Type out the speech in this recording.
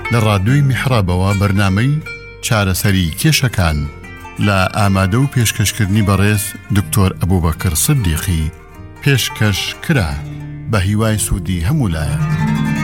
لە ڕادیۆی میحرابەوە بەرنامەی چارەسەری کێشەکان لە ئامادە و پێشکەشکردنی بەڕێز دکتۆر ئەبوبەکر سیدیقی پێشکەش کرا بە هیوای سوودی هەموو لایەک.